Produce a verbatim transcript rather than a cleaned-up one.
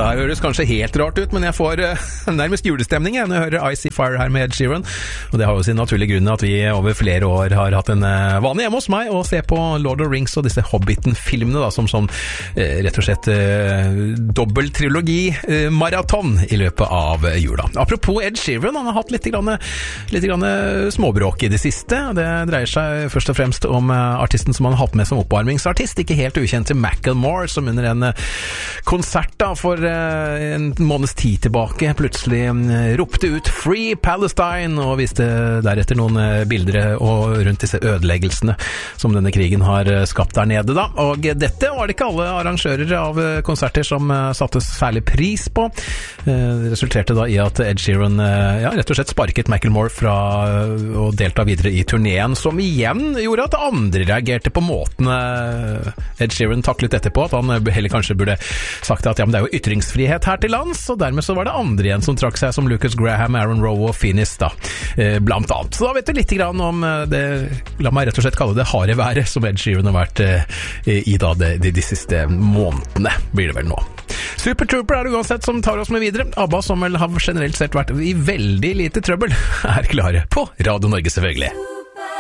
Dette her høres kanskje helt rart ut, men jeg får uh, nærmest julestemning jeg, når jeg hører Icy Fire her med Ed Sheeran. Og det har jo sin naturlige grunn at vi over flere år har hatt en uh, vane hjemme hos meg å se på Lord of the Rings og disse Hobbiten-filmene da, som sånn uh, rett og slett uh, dobbeltrilogi-maraton uh, i løpet av uh, jula. Apropos Ed Sheeran, han har hatt litt, grann, litt grann småbråk i det siste. Det dreier seg først og fremst om uh, artisten som han har hatt med som oppvarmingsartist, ikke helt ukjent til Macklemore, som under en uh, konsert da, for uh, en måneds tid tilbake plutselig uh, ropte ut Free Palestine, og viste deretter noen uh, bilder og rundt disse ødeleggelsene som denne krigen har uh, skapt der nede da. Og dette var det ikke alle arrangører av uh, konserter som uh, satte særlig pris på. Uh, det resulterte da i at Ed Sheeran uh, ja, rett og slett sparket Macklemore fra uh, å delta videre i turneen, som igjen gjorde at andre reagerte på måten uh, Ed Sheeran taklet etterpå, at han heller kanskje burde sagt at ja, men det er jo ytringsfrihet her til lands, og dermed så var det andre igjen som trakk seg, som Lucas Graham, Aaron Rowe og Finis da, eh, blant annet. Så da vet du litt grann om det, la meg rett og slett kalle det harde været som Ed Sheeran har vært eh, i da de, de, de siste månedene, blir det vel nå. Super Trooper er det uansett som tar oss med videre. ABBA, som vel har generelt sett vært i veldig lite trøbbel, er klare på Radio Norge selvfølgelig.